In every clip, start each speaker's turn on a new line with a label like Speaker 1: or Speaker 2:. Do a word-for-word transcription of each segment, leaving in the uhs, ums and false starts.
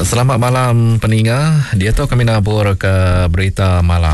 Speaker 1: Selamat malam pendengar. Dia tu kami nabur ke berita malam.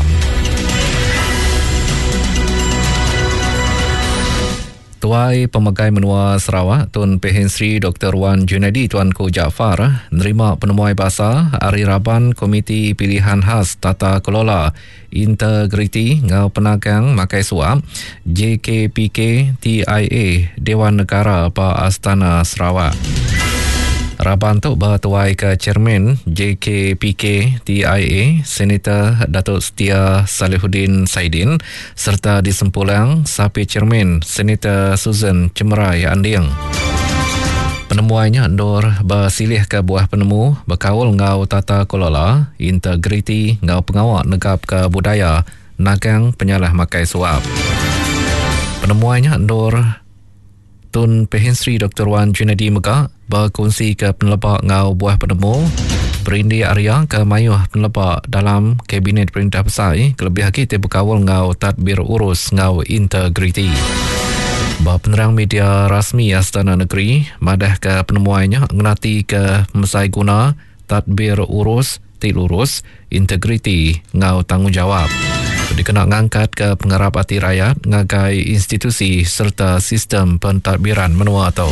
Speaker 1: Tuai Pemegai Menua Sarawak Tun Pehin Sri Doktor Wan Junaidi Tuanku Jaafar menerima penemuan bahasa Hari Raban Komiti Pilihan Khas Tata Kelola Integriti Ngau Penagang Makai Suap J K P K T I A Dewan Negara Pa Astana Sarawak. Raban tu bertuai ke Chairman J K P K T I A Senator Datuk Setia Salihuddin Saidin serta di Sempulang Sapi Chairman Senator Susan Cemerai Anding. Penemuannya Nur bersilih ke buah penemu berkawal ngau tata kelola integriti ngau pengawal negap ke budaya nagang penyalah makai suap. Penemuannya Nur Tun Pehin Sri Doktor Wan Junaidi Megah berkongsi ke penelebak ngau buah penemu Perindi Arya ke mayuh penelebak dalam Kabinet Perintah Besar kelebih lagi dia berkawal ngau tadbir urus ngau integriti. Bah penerang media rasmi Astana Negeri madah ke penemuannya ngenati ke mesai guna tadbir urus tilurus integriti ngau tanggungjawab. Dikena ngangkat ke pengarap hati rakyat ngagai institusi serta sistem pentadbiran menua atau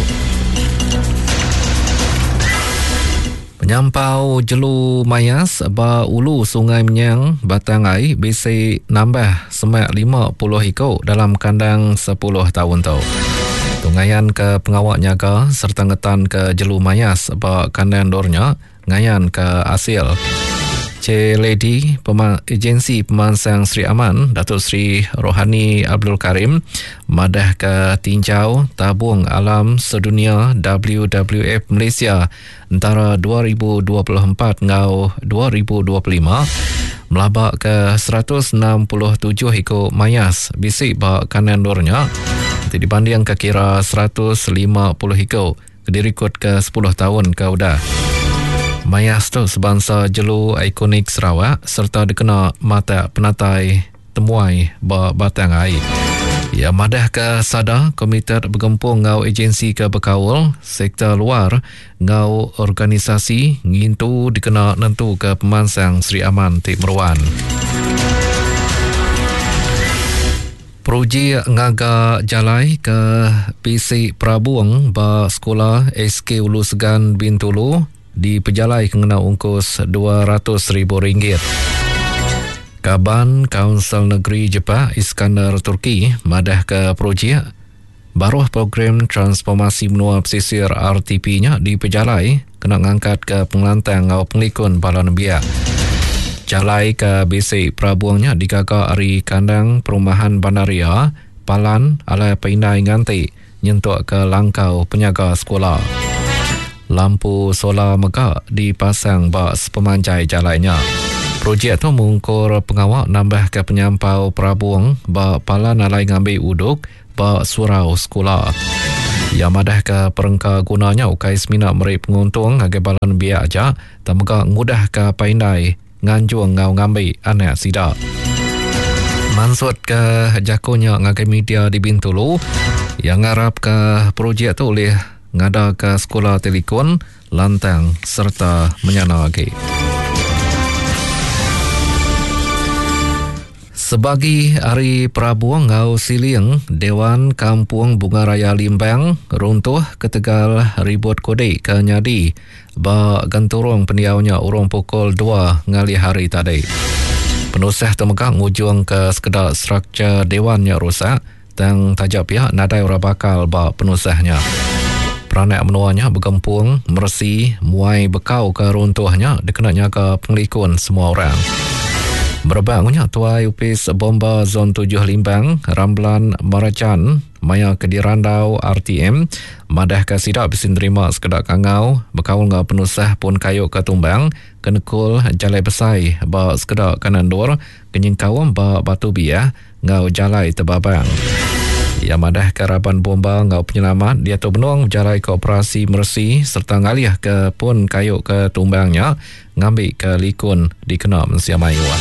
Speaker 1: penyampau jelu mayas ba ulu Sungai Menyang Batangai bisi nambah semak lima puluh ekor dalam kandang sepuluh tahun tau. Tungayan ke pengawak nyaga serta ngetan ke jelu mayas ba kandang dornya ngayan ke asil. C Lady Pema, Agensi Pemansang Sri Aman Datuk Sri Rohani Abdul Karim madah ke tinjau tabung alam sedunia W W F Malaysia antara dua ribu dua puluh empat ngau dua ribu dua puluh lima melabak ke seratus enam puluh tujuh ekor mayas bisik bak kanan dornya dibanding ke kira seratus lima puluh ekor kedirikut ke sepuluh tahun ke udah. Mayas tu sebangsa jelu ikonik Sarawak serta dikena mata penatai temuai ba Batangai. Ya madah ke sada komite bergempung ngau agensi ke berkawal sektor luar ngau organisasi ngintu dikena nentu ke pemansang Sri Aman Tik Meruan. Proji ngaga jalai ke P C Prabuang ba sekolah S K Ulu Segan Bintulu di pejalai kena ungkus dua ratus ribu ringgit. Kaban Kaunsil Negeri Jepang Iskandar Turki madah ke projek baruh program transformasi menua pesisir R T P-nya di pejalai kena ngangkat ke pengelantang atau penglikun balan biak. Jalai ke basic Prabuangnya digagak hari kandang perumahan Bandaria Palan ala Painai Nganti nyentuk ke langkau penyaga sekolah. Lampu solar megak dipasang bas pemanjai jalannya. Projek tu mengungkur pengawak nambah ke penyampau Prabuang ba Palan alai ngambil uduk ba surau sekolah. Yang madah ke perengka gunanya ukai semina meri penguntung agar balan biak aja tak megak mudah ke paindai nganjung ngau ngambil anak sidak. Mansut ke jakunya ngagai media di Bintulu yang ngarap ke projek tu oleh ngada ke sekolah telekon, lantang serta menyana lagi. Sebagi hari Prabuang ngau siling, Dewan Kampung Bunga Raya Limbang runtuh ke Tegal ribut kode ke Nyadi ba ganturung pendiaunya urung pukul dua ngali hari tadi. Penusah temekak ngujung ke sekedar struktur Dewannya rosak dan tajak pihak nadai ora bakal ba penusahnya. Peranak menuanya bergempung, mersi, muai bekau ke runtuhnya dikenanya ke penglikun semua orang. Berbangnya Tuai Upis Bomba Zon tujuh Limbang, Ramblan Maracan, Maya Kedirandau R T M, madah ke sidak bisin terima sekedak kangau, bekau ngau penusah pun kayuk ke tumbang, kenekul jalai besai, ba sekedak kanandur, kenyingkawam ba batu biah, ngau jalai tebabang. Yang madah karaban bomba ngau penyelamat dia tu benuang jalai kooperasi mersi serta ngaliah ke pun kayuk ke tumbangnya ngambil ke likun dikena mensia mayuah.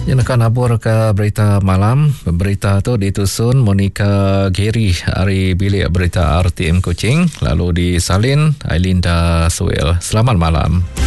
Speaker 1: Yang nak nabur ke berita malam. Berita tu ditusun Monica Gary dari bilik berita R T M Kuching, lalu disalin Ailinda Suel. Selamat malam.